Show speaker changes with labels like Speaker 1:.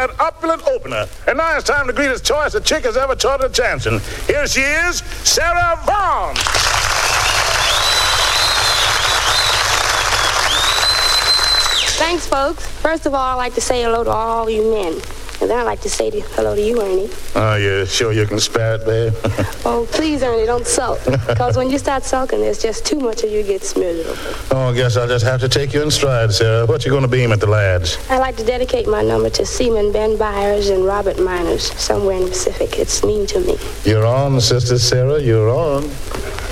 Speaker 1: an opulent opener. And now it's time to greet as choice a chick has ever taught a chancing. Here she is, Sarah Vaughan.
Speaker 2: Thanks, folks. First of all, I'd like to say hello to all you men. And then I'd like to say hello to you, Ernie.
Speaker 1: Oh, you sure you can spare it, babe?
Speaker 2: Oh, please, Ernie, don't sulk. Because when you start sulking, there's just too much of you gets miserable.
Speaker 1: Oh, I guess I'll just have to take you in stride, Sarah. What you going to beam at the lads?
Speaker 2: I'd like to dedicate my number to Seaman Ben Byers and Robert Miners, somewhere in the Pacific. It's mean to me.
Speaker 1: You're on, Sister Sarah, you're on.